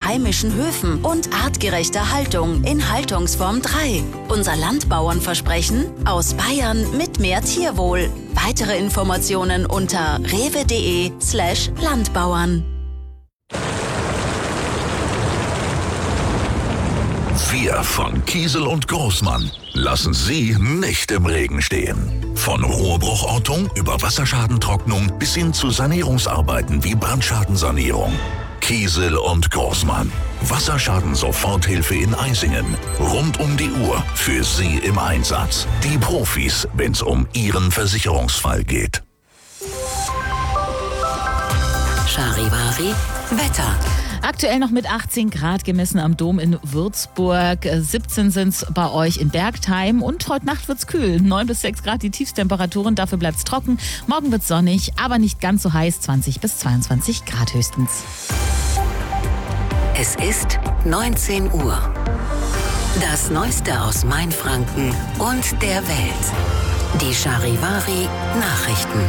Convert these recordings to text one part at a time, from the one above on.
heimischen Höfen und artgerechter Haltung in Haltungsform 3. Unser Landbauernversprechen: aus Bayern mit mehr Tierwohl. Weitere Informationen unter rewe.de/Landbauern. Wir von Kiesel und Großmann lassen Sie nicht im Regen stehen. Von Rohrbruchortung über Wasserschadentrocknung bis hin zu Sanierungsarbeiten wie Brandschadensanierung. Kiesel und Großmann. Wasserschaden-Soforthilfe in Eisingen. Rund um die Uhr für Sie im Einsatz. Die Profis, wenn es um Ihren Versicherungsfall geht. Charivari Wetter. Aktuell noch mit 18 Grad gemessen am Dom in Würzburg. 17 sind es bei euch in Bergtheim. Und heute Nacht wird's kühl. 9 bis 6 Grad die Tiefstemperaturen. Dafür bleibt's trocken. Morgen wird's sonnig, aber nicht ganz so heiß. 20 bis 22 Grad höchstens. Es ist 19 Uhr. Das Neueste aus Mainfranken und der Welt. Die Charivari Nachrichten.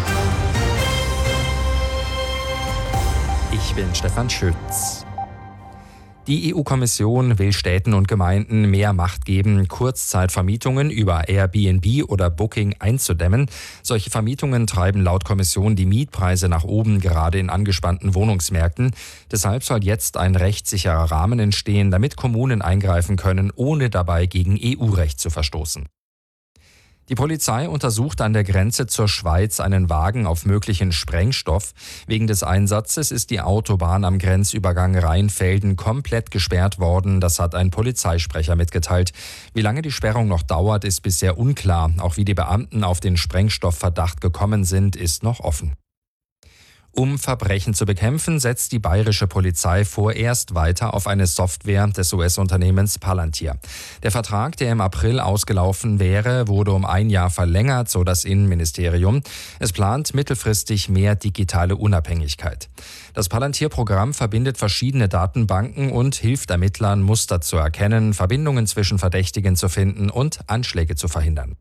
Ich bin Stefan Schütz. Die EU-Kommission will Städten und Gemeinden mehr Macht geben, Kurzzeitvermietungen über Airbnb oder Booking einzudämmen. Solche Vermietungen treiben laut Kommission die Mietpreise nach oben, gerade in angespannten Wohnungsmärkten. Deshalb soll jetzt ein rechtssicherer Rahmen entstehen, damit Kommunen eingreifen können, ohne dabei gegen EU-Recht zu verstoßen. Die Polizei untersucht an der Grenze zur Schweiz einen Wagen auf möglichen Sprengstoff. Wegen des Einsatzes ist die Autobahn am Grenzübergang Rheinfelden komplett gesperrt worden. Das hat ein Polizeisprecher mitgeteilt. Wie lange die Sperrung noch dauert, ist bisher unklar. Auch wie die Beamten auf den Sprengstoffverdacht gekommen sind, ist noch offen. Um Verbrechen zu bekämpfen, setzt die bayerische Polizei vorerst weiter auf eine Software des US-Unternehmens Palantir. Der Vertrag, der im April ausgelaufen wäre, wurde um ein Jahr verlängert, so das Innenministerium. Es plant mittelfristig mehr digitale Unabhängigkeit. Das Palantir-Programm verbindet verschiedene Datenbanken und hilft Ermittlern, Muster zu erkennen, Verbindungen zwischen Verdächtigen zu finden und Anschläge zu verhindern.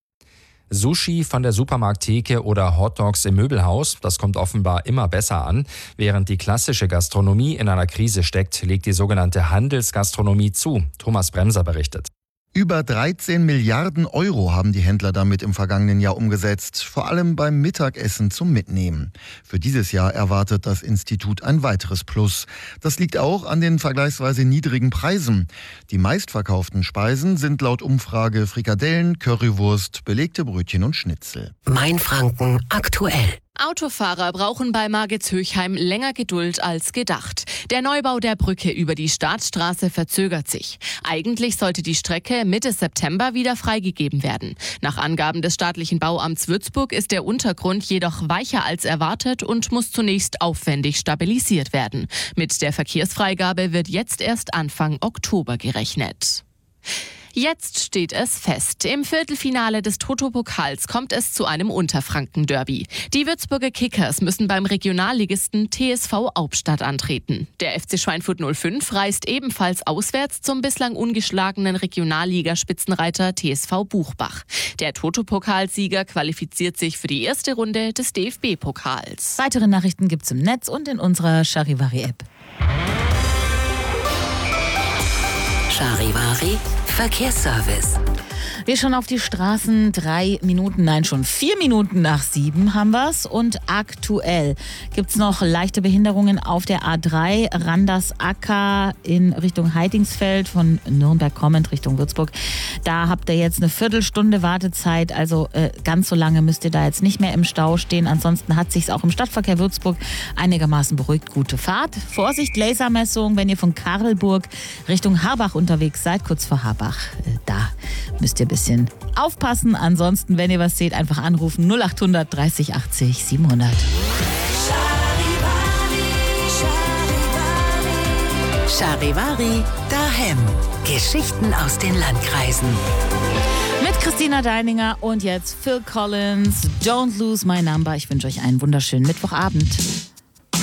Sushi von der Supermarkttheke oder Hotdogs im Möbelhaus, das kommt offenbar immer besser an. Während die klassische Gastronomie in einer Krise steckt, legt die sogenannte Handelsgastronomie zu. Thomas Bremser berichtet. Über 13 Milliarden Euro haben die Händler damit im vergangenen Jahr umgesetzt, vor allem beim Mittagessen zum Mitnehmen. Für dieses Jahr erwartet das Institut ein weiteres Plus. Das liegt auch an den vergleichsweise niedrigen Preisen. Die meistverkauften Speisen sind laut Umfrage Frikadellen, Currywurst, belegte Brötchen und Schnitzel. Mainfranken aktuell. Autofahrer brauchen bei Margetshöchheim länger Geduld als gedacht. Der Neubau der Brücke über die Staatsstraße verzögert sich. Eigentlich sollte die Strecke Mitte September wieder freigegeben werden. Nach Angaben des staatlichen Bauamts Würzburg ist der Untergrund jedoch weicher als erwartet und muss zunächst aufwendig stabilisiert werden. Mit der Verkehrsfreigabe wird jetzt erst Anfang Oktober gerechnet. Jetzt steht es fest. Im Viertelfinale des Toto-Pokals kommt es zu einem Unterfranken-Derby. Die Würzburger Kickers müssen beim Regionalligisten TSV Aubstadt antreten. Der FC Schweinfurt 05 reist ebenfalls auswärts zum bislang ungeschlagenen Regionalligaspitzenreiter TSV Buchbach. Der Toto-Pokalsieger qualifiziert sich für die erste Runde des DFB-Pokals. Weitere Nachrichten gibt's im Netz und in unserer Charivari-App. Charivari Verkehrsservice. Wir schauen auf die Straßen. 4 Minuten nach 7 haben wir's. Und aktuell gibt's noch leichte Behinderungen auf der A3 Randersacker in Richtung Heidingsfeld von Nürnberg kommend Richtung Würzburg. Da habt ihr jetzt eine Viertelstunde Wartezeit. Also ganz so lange müsst ihr da jetzt nicht mehr im Stau stehen. Ansonsten hat sich's auch im Stadtverkehr Würzburg einigermaßen beruhigt. Gute Fahrt. Vorsicht, Lasermessung, wenn ihr von Karlburg Richtung Harbach unterwegs seid, kurz vor Harbach. Da müsst ihr ein bisschen aufpassen. Ansonsten, wenn ihr was seht, einfach anrufen 0800 30 80 700. Charivari daheim. Geschichten aus den Landkreisen. Mit Christina Deininger und jetzt Phil Collins, Don't Lose My Number. Ich wünsche euch einen wunderschönen Mittwochabend.